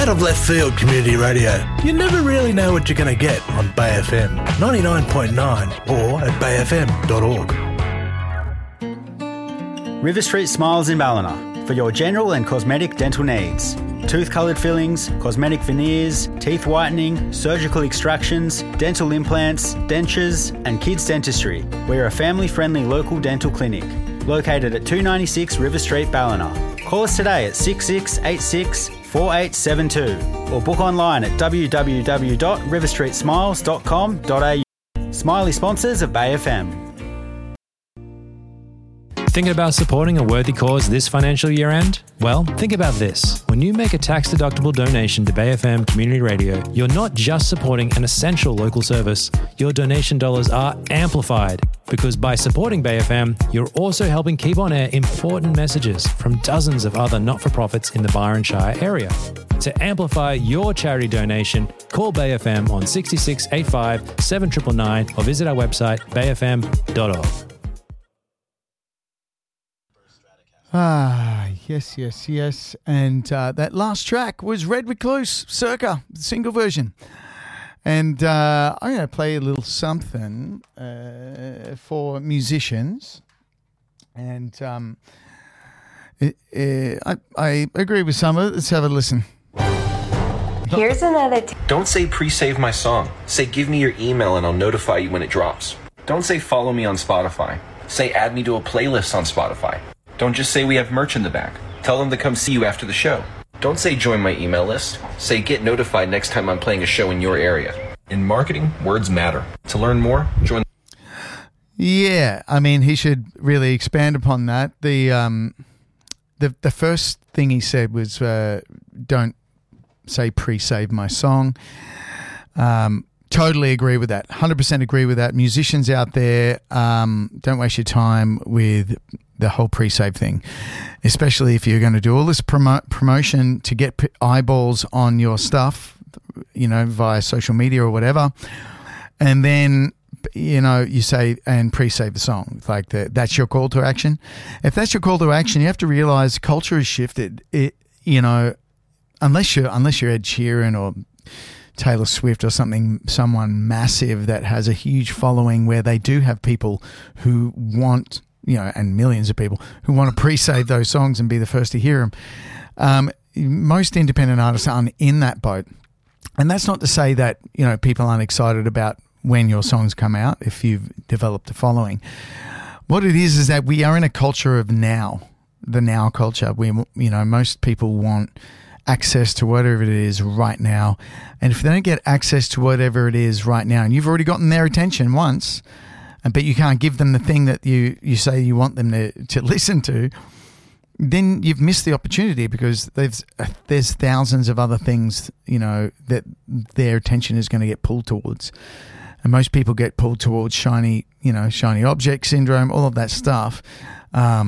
Out of left field community radio. You never really know what you're going to get on Bay FM 99.9 or at bayfm.org. River Street Smiles in Ballina for your general and cosmetic dental needs. Tooth-coloured fillings, cosmetic veneers, teeth whitening, surgical extractions, dental implants, dentures and kids dentistry. We're a family-friendly local dental clinic located at 296 River Street, Ballina. Call us today at 6686 4872 or book online at www.riverstreetsmiles.com.au. Smiley sponsors of Bay FM. Thinking about supporting a worthy cause this financial year end? Well, think about this. When you make a tax-deductible donation to Bay FM Community Radio, you're not just supporting an essential local service. Your donation dollars are amplified because by supporting Bay FM, you're also helping keep on air important messages from dozens of other not-for-profits in the Byron Shire area. To amplify your charity donation, call Bay FM on 6685 7999 or visit our website bayfm.org. Yes. And that last track was Red Recluse, Circa, the single version. And I'm going to play a little something for musicians. And I agree with some of it. Let's have a listen. Here's another Don't say pre-save my song. Say give me your email and I'll notify you when it drops. Don't say follow me on Spotify. Say add me to a playlist on Spotify. Don't just say we have merch in the back. Tell them to come see you after the show. Don't say join my email list. Say get notified next time I'm playing a show in your area. In marketing, words matter. To learn more, join. Yeah, I mean, he should really expand upon that. The first thing he said was don't say pre-save my song. Totally agree with that. 100% agree with that. Musicians out there, don't waste your time with the whole pre-save thing, especially if you're going to do all this promotion to get eyeballs on your stuff, via social media or whatever. And then, you say, and pre-save the song. Like that's your call to action. If that's your call to action, you have to realize culture has shifted. Unless you're Ed Sheeran or Taylor Swift or someone massive that has a huge following where they do have people who want, and millions of people who want to pre-save those songs and be the first to hear them. Most independent artists aren't in that boat. And that's not to say that, people aren't excited about when your songs come out if you've developed a following. What it is that we are in a culture of now, the now culture. Most people want access to whatever it is right now. And if they don't get access to whatever it is right now, and you've already gotten their attention once, but you can't give them the thing that you say you want them to listen to, then you've missed the opportunity because there's thousands of other things, that their attention is going to get pulled towards. And most people get pulled towards shiny object syndrome, all of that stuff.